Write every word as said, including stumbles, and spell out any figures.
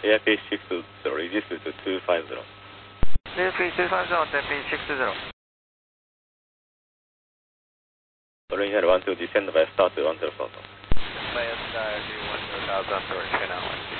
A I P six zero, reduce to two five zero. A I P two five zero, A I P six zero. Marine one two, descend by start one zero four. By S R one zero thousand, or ten hours.